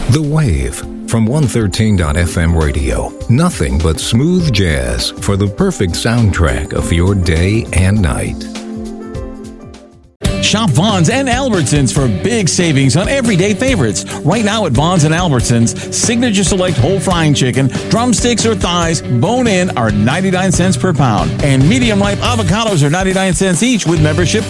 The Wave from 113.fm radio. Nothing but smooth jazz for the perfect soundtrack of your day and night. Shop Vons and Albertsons for big savings on everyday favorites. Right now at Vons and Albertsons, Signature Select whole frying chicken, drumsticks or thighs, bone-in are 99 cents per pound. And medium-ripe avocados are 99 cents each with membership